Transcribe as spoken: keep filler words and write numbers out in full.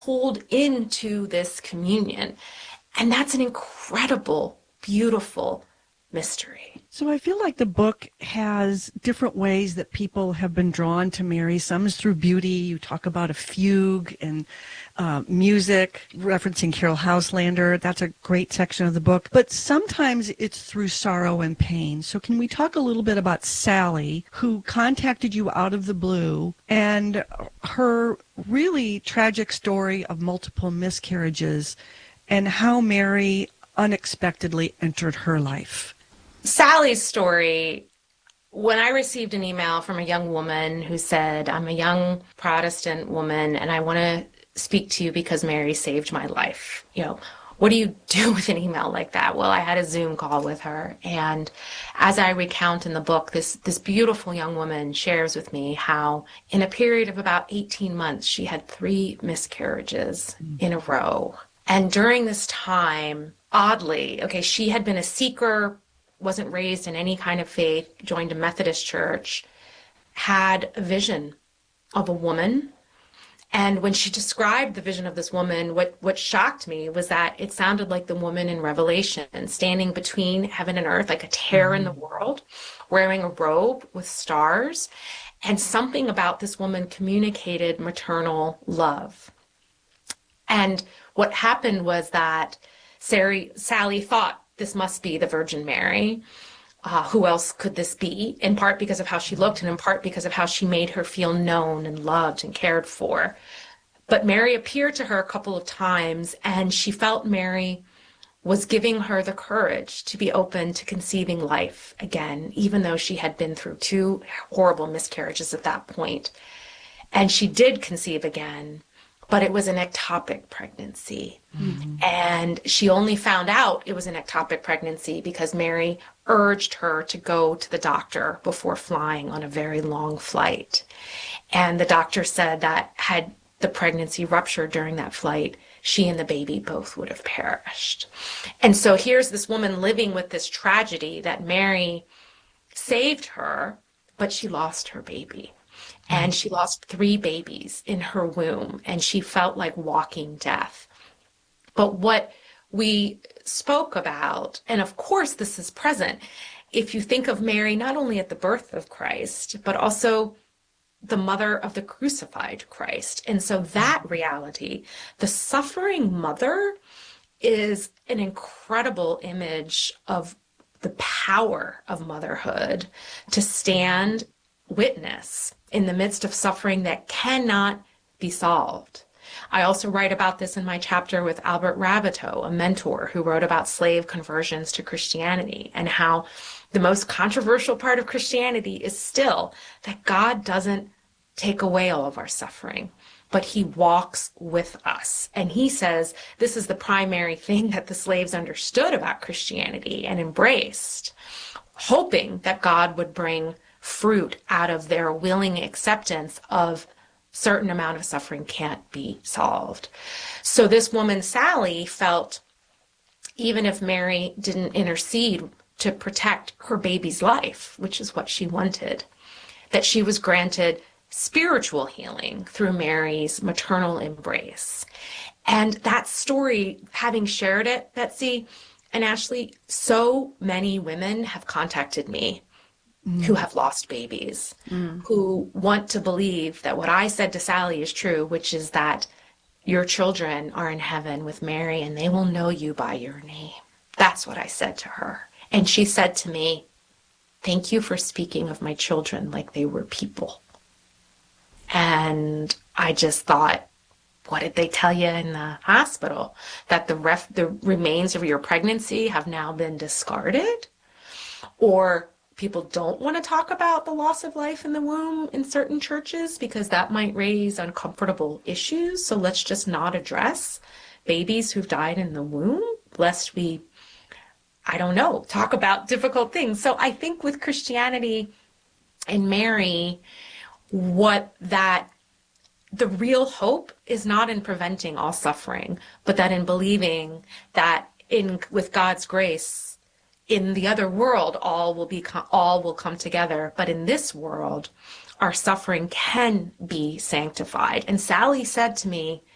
pulled into this communion. And that's an incredible, beautiful mystery. So I feel like the book has different ways that people have been drawn to Mary. Some is through beauty. You talk about a fugue and uh, music, referencing Carol Houselander. That's a great section of the book. But sometimes it's through sorrow and pain. So can we talk a little bit about Sally, who contacted you out of the blue, and her really tragic story of multiple miscarriages and how Mary unexpectedly entered her life? Sally's story, when I received an email from a young woman who said, I'm a young Protestant woman and I want to speak to you because Mary saved my life. You know, what do you do with an email like that? Well, I had a Zoom call with her. And as I recount in the book, this, this beautiful young woman shares with me how in a period of about eighteen months, she had three miscarriages mm. in a row. And during this time, oddly, okay, she had been a seeker, wasn't raised in any kind of faith, joined a Methodist church, had a vision of a woman. And when she described the vision of this woman, what, what shocked me was that it sounded like the woman in Revelation, standing between heaven and earth, like a tear mm-hmm. in the world, wearing a robe with stars. And something about this woman communicated maternal love. And what happened was that Sally, Sally thought, this must be the Virgin Mary. Uh, who else could this be? In part because of how she looked and in part because of how she made her feel known and loved and cared for. But Mary appeared to her a couple of times and she felt Mary was giving her the courage to be open to conceiving life again, even though she had been through two horrible miscarriages at that point. And she did conceive again. But it was an ectopic pregnancy. Mm-hmm. And she only found out it was an ectopic pregnancy because Mary urged her to go to the doctor before flying on a very long flight. And the doctor said that had the pregnancy ruptured during that flight, she and the baby both would have perished. And so here's this woman living with this tragedy that Mary saved her, but she lost her baby. And she lost three babies in her womb, and she felt like walking death. But what we spoke about, and of course this is present, if you think of Mary not only at the birth of Christ, but also the mother of the crucified Christ. And so that reality, the suffering mother, is an incredible image of the power of motherhood to stand witness in the midst of suffering that cannot be solved. I also write about this in my chapter with Albert Raboteau, a mentor who wrote about slave conversions to Christianity, and how the most controversial part of Christianity is still that God doesn't take away all of our suffering, but he walks with us. And he says this is the primary thing that the slaves understood about Christianity and embraced, hoping that God would bring fruit out of their willing acceptance of certain amount of suffering can't be solved. So this woman, Sally, felt even if Mary didn't intercede to protect her baby's life, which is what she wanted, that she was granted spiritual healing through Mary's maternal embrace. And that story, having shared it, Betsy and Ashley, so many women have contacted me Mm. who have lost babies, mm. who want to believe that what I said to Sally is true, which is that your children are in heaven with Mary and they will know you by your name. That's what I said to her. And she said to me, thank you for speaking of my children like they were people. And I just thought, what did they tell you in the hospital? That the ref- the remains of your pregnancy have now been discarded? Or people don't want to talk about the loss of life in the womb in certain churches because that might raise uncomfortable issues. So let's just not address babies who've died in the womb, lest we, I don't know, talk about difficult things. So I think with Christianity and Mary, what that the real hope is not in preventing all suffering, but that in believing that in with God's grace, in the other world, all will be all will come together. But in this world, our suffering can be sanctified. And Sally said to me,